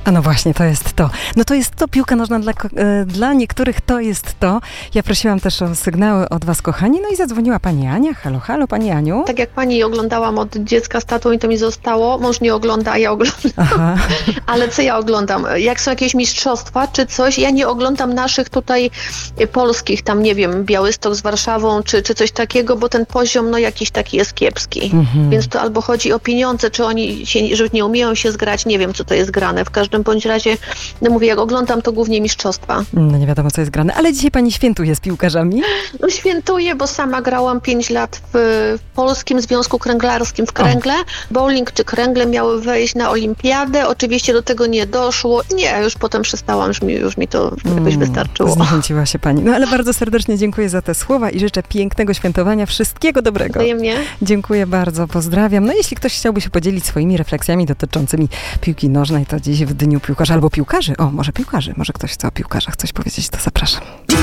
A no właśnie, to jest to. No to jest to, piłka nożna dla niektórych to jest to. Ja prosiłam też o sygnały od was, kochani, no i zadzwoniła pani Ania. Halo, halo, pani Aniu. Tak jak pani oglądałam od dziecka z tatą i to mi zostało, mąż nie ogląda, a ja oglądam. Aha. Ale co ja oglądam? Jak są jakieś mistrzostwa czy coś, ja nie oglądam naszych tutaj polskich, tam nie wiem, Białystok z Warszawą czy coś takiego, bo ten poziom jakiś taki jest kiepski. Więc to albo chodzi o pieniądze, czy oni że nie umieją się zgrać, nie wiem co to jest grane. W każdym bądź razie, mówię, jak oglądam to głównie mistrzostwa. No nie wiadomo co jest grane, ale dzisiaj pani świętuje z piłkarzami? No świętuję, bo sama grałam 5 lat w Polskim Związku Kręglarskim w kręgle. Bowling czy kręgle miały wejść na olimpiadę. Oczywiście do tego nie doszło. Nie, już potem przestałam, już mi to jakoś wystarczyło. Zniechęciła się pani. No ale bardzo serdecznie dziękuję za te słowa i życzę pięknego świętowania. Wszystkiego dobrego. Wzajemnie. Dziękuję bardzo, pozdrawiam. No jeśli ktoś chciałby się podzielić swoimi refleksjami dotyczącymi piłki nożnej, to dziś w Dniu Piłkarza albo piłkarzy. Może piłkarzy. Może ktoś chce o piłkarzach coś powiedzieć, to zapraszam.